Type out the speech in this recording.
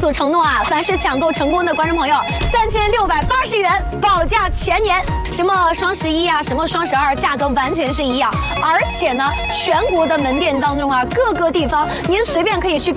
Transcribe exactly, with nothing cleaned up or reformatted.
主承诺啊，凡是抢购成功的观众朋友，三千六百八十元保价全年。什么双十一啊，什么双十二，价格完全是一样。而且呢，全国的门店当中啊，各个地方您随便可以去